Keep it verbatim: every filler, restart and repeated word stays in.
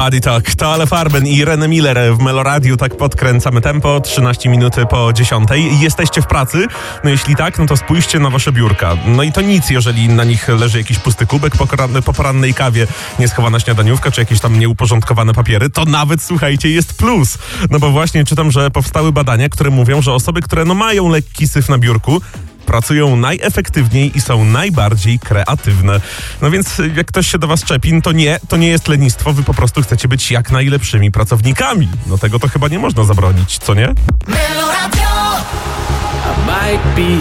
Body Talk. To Ale Farben i René Miller w Meloradiu. Tak podkręcamy tempo. trzynaście minut po dziesiątej. Jesteście w pracy? No jeśli tak, no to spójrzcie na wasze biurka. No i to nic, jeżeli na nich leży jakiś pusty kubek po, poranny, po porannej kawie, nieschowana śniadaniówka, czy jakieś tam nieuporządkowane papiery, to nawet, słuchajcie, jest plus. No bo właśnie czytam, że powstały badania, które mówią, że osoby, które no mają lekki syf na biurku, pracują najefektywniej i są najbardziej kreatywne. No więc jak ktoś się do was czepi, to nie, to nie jest lenistwo, wy po prostu chcecie być jak najlepszymi pracownikami. No tego to chyba nie można zabronić, co nie? I might be